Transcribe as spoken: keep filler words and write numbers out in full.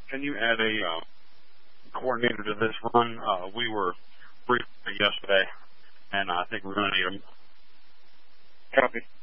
can you add a uh, coordinator to this run? Uh, we were briefed yesterday, and I think we're going to need them. Copy.